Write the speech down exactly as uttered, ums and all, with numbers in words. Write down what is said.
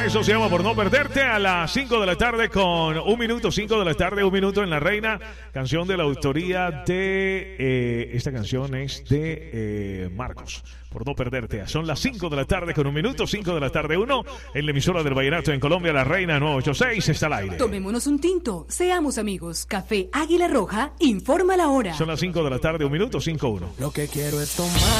Eso se llama Por No Perderte, a las cinco de la tarde con un minuto, cinco de la tarde, un minuto en La Reina. Canción de la autoría de... Eh, esta canción es de eh, Marcos. Por No Perderte. Son las cinco de la tarde con un minuto, cinco de la tarde, uno. En la emisora del Vallenato en Colombia, La Reina nueve ochenta y seis, está al aire. Tomémonos un tinto, seamos amigos. Café Águila Roja, informa la hora. Son las cinco de la tarde, un minuto, cinco uno. Lo que quiero es tomar.